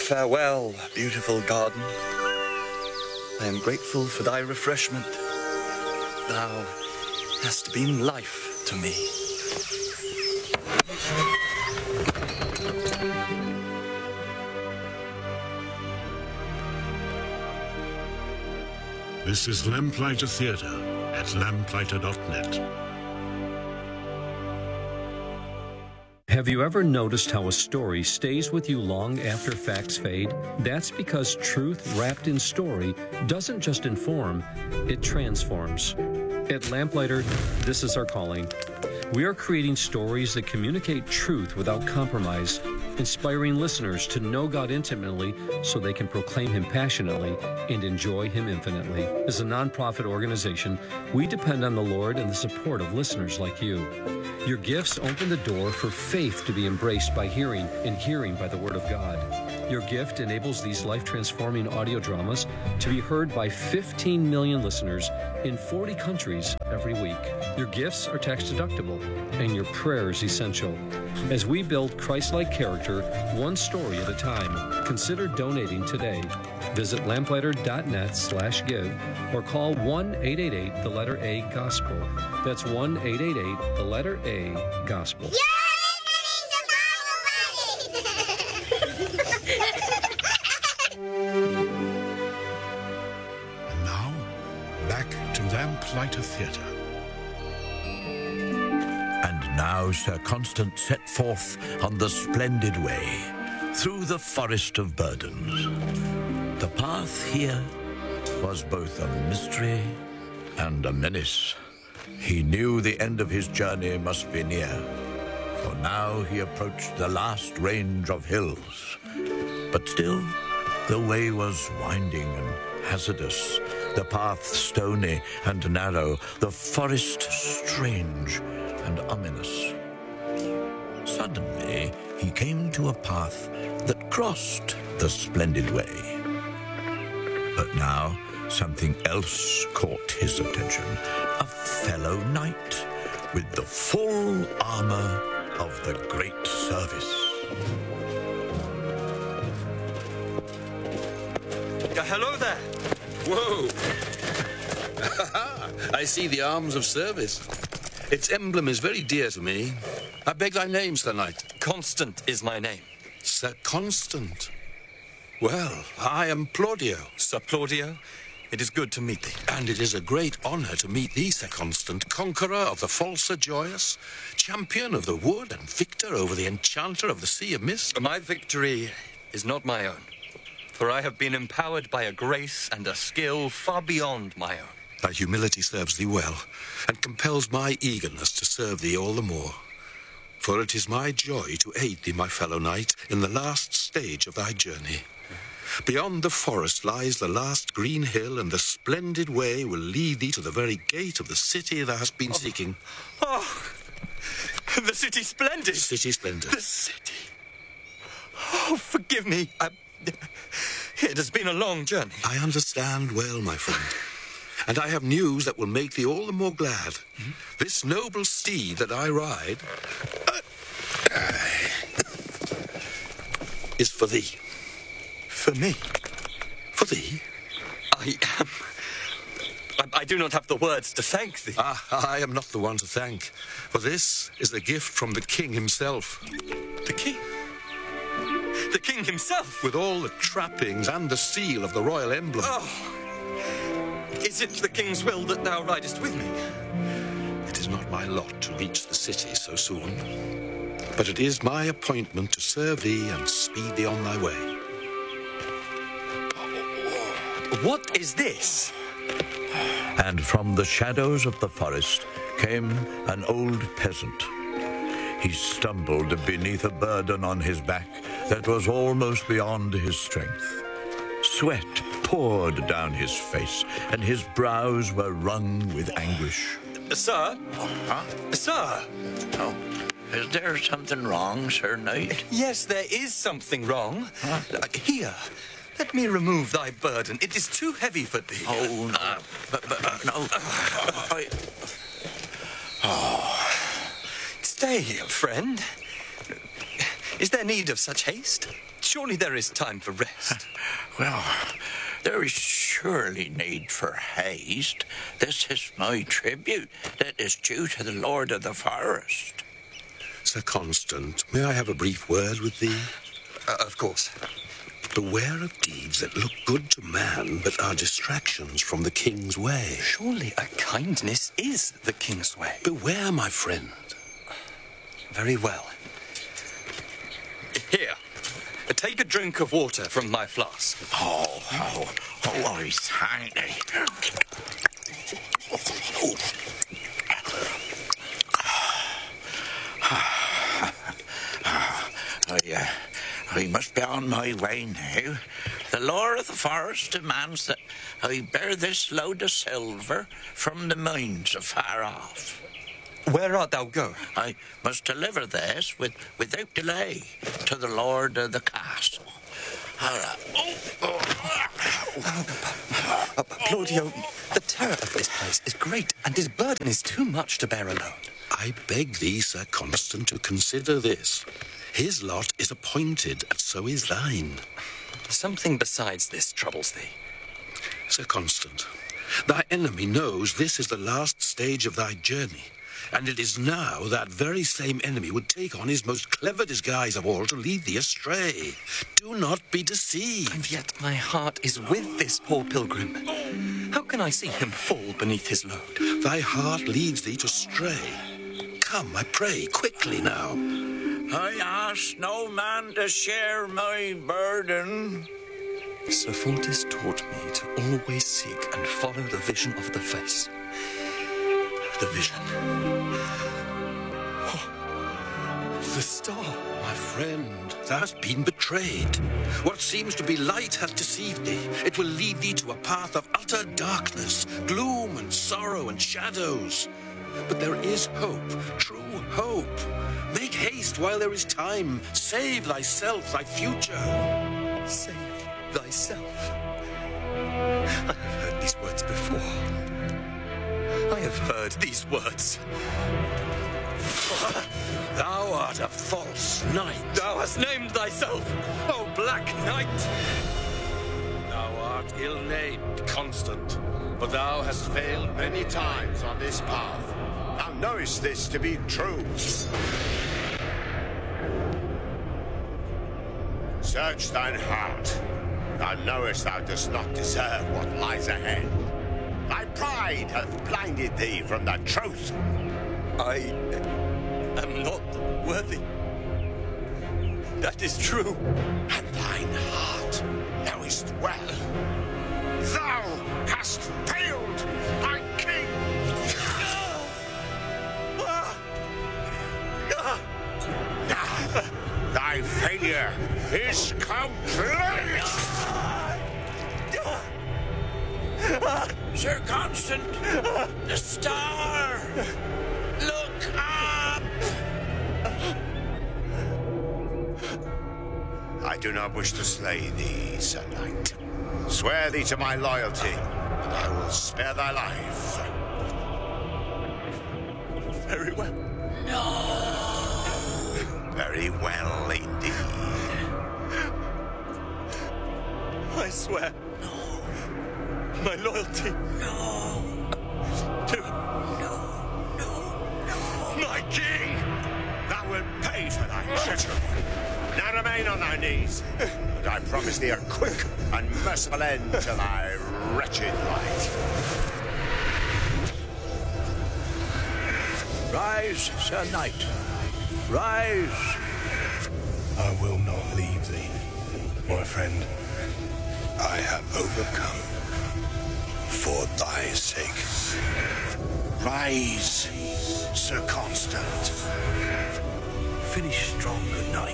Farewell, beautiful garden. I am grateful for thy refreshment. Thou hast been life to me. This is Lamplighter Theatre at lamplighter.net. Have you ever noticed how a story stays with you long after facts fade? That's because truth wrapped in story doesn't just inform, it transforms. At Lamplighter, this is our calling. We are creating stories that communicate truth without compromise, inspiring listeners to know God intimately so they can proclaim Him passionately and enjoy Him infinitely. As a nonprofit organization, we depend on the Lord and the support of listeners like you. Your gifts open the door for faith to be embraced by hearing and hearing by the Word of God. Your gift enables these life-transforming audio dramas to be heard by 15 million listeners in 40 countries every week. Your gifts are tax-deductible, and your prayers essential. As we build Christ-like character, one story at a time, consider donating today. Visit lamplighter.net/give or call 1-888 the letter A Gospel. That's 1-888 the letter A Gospel. And now, back to Lamplighter Theatre. And now Sir Constant set forth on the splendid way through the forest of burdens. The path here was both a mystery and a menace. He knew the end of his journey must be near, for now he approached the last range of hills. But still, the way was winding and hazardous, the path stony and narrow, the forest strange and ominous. Suddenly, he came to a path that crossed the splendid way. But now, something else caught his attention. A fellow knight with the full armor of the great service. Hello there. Whoa! I see the arms of service. Its emblem is very dear to me. I beg thy name, Sir Knight. Constant is my name. Sir Constant. Well, I am Plaudio. Sir Plaudio, it is good to meet thee. And it is a great honor to meet thee, Sir Constant, conqueror of the false Sir Joyous, champion of the wood and victor over the enchanter of the Sea of Mist. My victory is not my own, for I have been empowered by a grace and a skill far beyond my own. Thy humility serves thee well, and compels my eagerness to serve thee all the more. For it is my joy to aid thee, my fellow knight, in the last stage of thy journey. Beyond the forest lies the last green hill, and the splendid way will lead thee to the very gate of the city thou hast been seeking. Oh, the city splendid. The city splendid. The city. Oh, forgive me. It has been a long journey. I understand well, my friend. And I have news that will make thee all the more glad. This noble steed that I ride is for thee. For me? For thee? I do not have the words to thank thee. I am not the one to thank, for this is a gift from the king himself. The king? The king himself? With all the trappings and the seal of the royal emblem. Oh! Is it the king's will that thou ridest with me? It is not my lot to reach the city so soon, but it is my appointment to serve thee and speed thee on thy way. What is this? And from the shadows of the forest came an old peasant. He stumbled beneath a burden on his back that was almost beyond his strength. Sweat poured down his face, and his brows were wrung with anguish. Sir? Huh? Sir? Oh, is there something wrong, Sir Knight? Yes, there is something wrong. Huh? Here, let me remove thy burden. It is too heavy for thee. Oh, no. No. Stay, friend. Is there need of such haste? Surely there is time for rest. Well, there is surely need for haste. This is my tribute that is due to the Lord of the Forest. Sir Constant, may I have a brief word with thee? Of course. Beware of deeds that look good to man, but are distractions from the king's way. Surely a kindness is the king's way. Beware, my friend. Very well. Here, take a drink of water from my flask. Oh, I thank thee. I must be on my way now. The law of the forest demands that I bear this load of silver from the mines afar off. Where art thou go? I must deliver this without delay to the lord of the castle. Claudio, the terror of this place is great, and his burden is too much to bear alone. I beg thee, Sir Constant, to consider this. His lot is appointed, and so is thine. Something besides this troubles thee. Sir Constant, thy enemy knows this is the last stage of thy journey, and it is now that very same enemy would take on his most clever disguise of all to lead thee astray. Do not be deceived. And yet my heart is with this poor pilgrim. How can I see him fall beneath his load? Thy heart leads thee to stray. Come, I pray, quickly now. I ask no man to share my burden. Sir Fortis taught me to always seek and follow the vision of the face. The vision. Oh, the star. My friend, thou hast been betrayed. What seems to be light hath deceived thee. It will lead thee to a path of utter darkness, gloom and sorrow and shadows. But there is hope, true hope. Make haste while there is time. Save thyself, thy future. Save thyself. I have heard these words before. I have heard these words. Thou art a false knight. Thou hast named thyself, O Black Knight. Thou art ill-named, Constant, but thou hast failed many times on this path. Thou knowest this to be true. Search thine heart. Thou knowest thou dost not deserve what lies ahead. Thy pride hath blinded thee from the truth. I am not worthy. That is true. And thine heart knowest well. Thou hast failed thy king. Thy failure is complete. Sir Constant, the star! Look up! I do not wish to slay thee, Sir Knight. Swear thee to my loyalty, and I will spare thy life. Very well. Very well indeed. I swear. My loyalty. To my king. Thou wilt pay for thy treachery. Now remain on thy knees, and I promise thee a quick and merciful end to thy wretched life. Rise, Sir Knight. Rise. I will not leave thee, my friend. I have overcome for thy sake. Rise, Sir Constant. Finish strong, good night.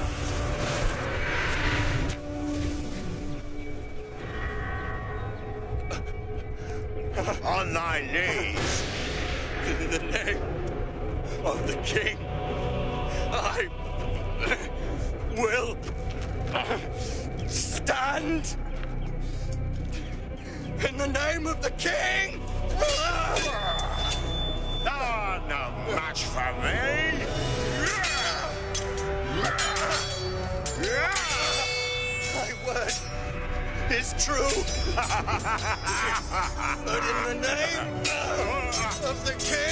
On thy knees. In the name of the king, I will stand. In the name of the king. Thou art no match for me. word is true. But in the name of the king.